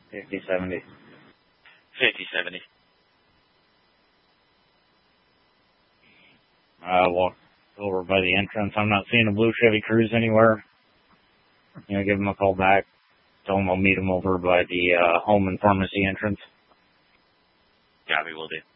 5070. 5070. Walk over by the entrance. I'm not seeing a blue Chevy Cruze anywhere. Give him a call back. Tell him I'll meet him over by the home and pharmacy entrance. Copy, will do.